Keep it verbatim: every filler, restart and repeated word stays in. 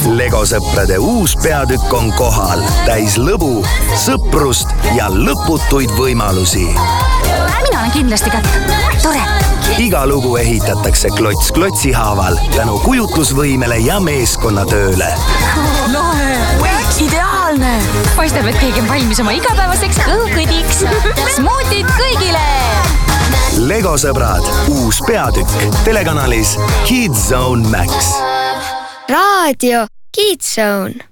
Lego sõprade uus peatükk on kohal, täis lõbu, sõprust ja lõputuid võimalusi. Mina olen kindlasti kätt. Tore! Iga lugu ehitatakse klots klotsi haaval tänu kujutlusvõimele ja meeskonnatööle. Lahe! Ideaalne! Paistab, et keegi on valmis oma igapäevaseks kõhkõdiks. Smootid kõigile! Lego sõbrad, uus peatükk telekanalis Kids Zone Max. Raadio Kids Zone.